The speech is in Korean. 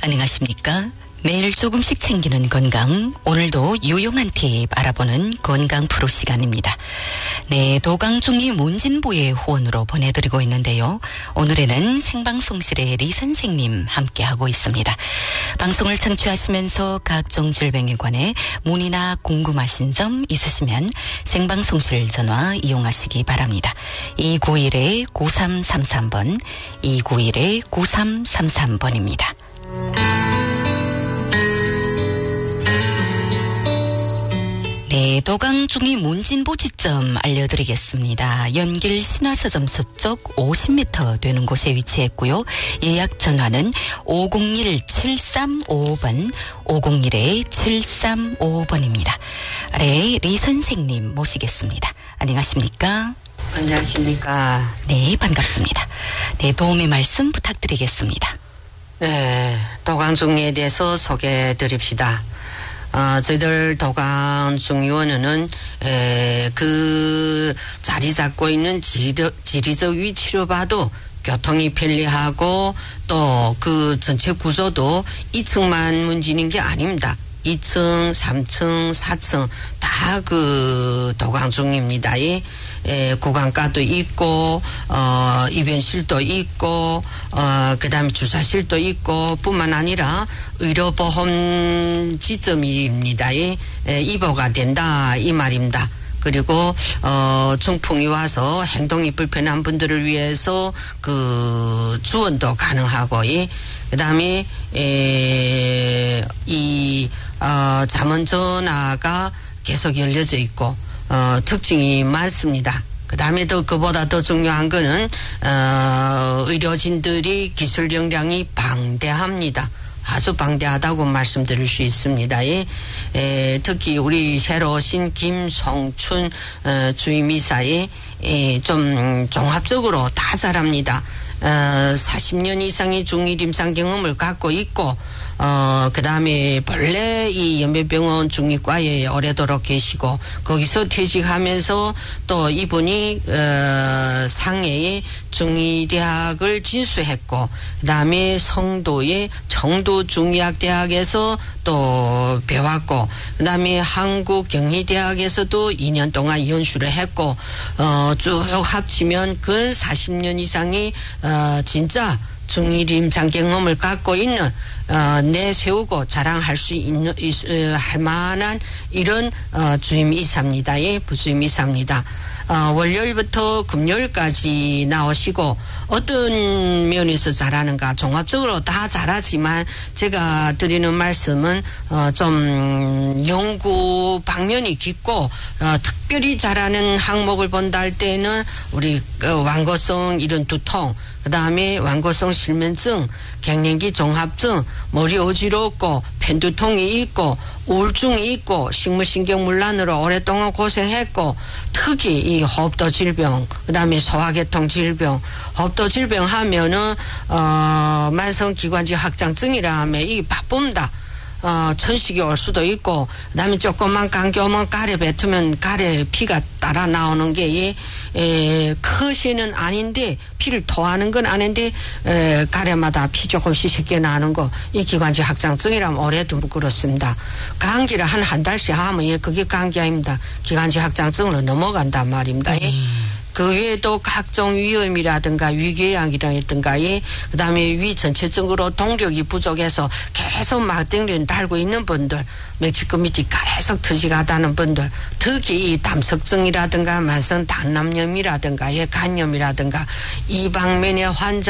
안녕하십니까? 매일 조금씩 챙기는 건강, 오늘도 유용한 팁 알아보는 건강 프로 시간입니다. 네, 도강중이 문진부의 후원으로 보내드리고 있는데요. 오늘에는 생방송실의 리 선생님 함께하고 있습니다. 방송을 청취하시면서 각종 질병에 관해 문의나 궁금하신 점 있으시면 생방송실 전화 이용하시기 바랍니다. 291-9333번, 291-9333번입니다. 네, 도강중이 문진보 지점 알려드리겠습니다. 연길 신화서점소 쪽 50m 되는 곳에 위치했고요. 예약 전화는 501-7355번, 501-7355번입니다. 네, 리 선생님 모시겠습니다. 안녕하십니까? 안녕하십니까? 네, 반갑습니다. 네, 도움의 말씀 부탁드리겠습니다. 네, 도강중에 대해서 소개해 드립시다. 저희들 도강중의원은 그 자리 잡고 있는 지리적 위치로 봐도 교통이 편리하고 또 그 전체 구조도 2층만 문진인 게 아닙니다. 2층, 3층, 4층 다 그 도강중입니다. 고강가도 있고 입원실도 있고 그다음에 주사실도 있고 뿐만 아니라 의료보험 지점입니다. 입원가 된다 이 말입니다. 그리고 중풍이 와서 행동이 불편한 분들을 위해서 그 지원도 가능하고 그다음에 이 잠원 전화가 계속 열려져 있고 특징이 많습니다. 그다음에 또 그보다 더 중요한 거는 의료진들이 기술 역량이 방대합니다. 아주 방대하다고 말씀드릴 수 있습니다. 특히 우리 새로 오신 김송춘 주임이사에 좀 종합적으로 다 잘합니다. 40년 이상의 중일 임상 경험을 갖고 있고 그 다음에 본래 이 연변병원 중의과에 오래도록 계시고 거기서 퇴직하면서 또 이분이 상해의 중의대학을 진수했고 그 다음에 성도의 청도중의학대학에서 또 배웠고 그 다음에 한국경희대학에서도 2년 동안 연수를 했고 쭉 합치면 근 40년 이상의 진짜 중일 임상 경험을 갖고 있는 내세우고 자랑할 수 있는 할 만한 이런 주임이사입니다. 부주임이사입니다. 월요일부터 금요일까지 나오시고 어떤 면에서 잘하는가 종합적으로 다 잘하지만 제가 드리는 말씀은 좀 연구 방면이 깊고 특별히 잘하는 항목을 본다 할 때는 우리 완고성 이런 두통 그다음에 완고성 실면증, 갱년기 종합증, 머리 어지럽고 편두통이 있고 우울증이 있고 식물신경문란으로 오랫동안 고생했고 특히 이 호흡도 질병, 그다음에 소화계통 질병, 호흡도 질병 하면은 만성기관지 확장증이라 하면 이게 바쁩니다. 천식이 올 수도 있고 그다음에 조금만 감기 오면 가래 뱉으면 가래 피가 따라 나오는 게 크시는 아닌데 피를 토하는 건 아닌데 가래마다 피 조금씩 쉽게 나는 거 이 기관지 확장증이라면 오래도 그렇습니다. 감기를 한 달씩 하면 그게 감기 아닙니다. 기관지 확장증으로 넘어간단 말입니다. 그 외에도 각종 위염이라든가 위궤양이라든가 그다음에 위 전체적으로 동력이 부족해서 계속 막댕이를 달고 있는 분들 멕시코 밑이 계속 터지가다는 분들 특히 이 담석증이라든가 만성 단남염이라든가 간염이라든가 이 방면의 환자